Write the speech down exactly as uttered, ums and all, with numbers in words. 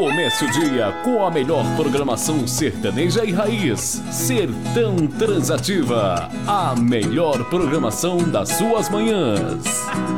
Comece o dia com a melhor programação sertaneja e raiz. Sertão Transativa, a melhor programação das suas manhãs.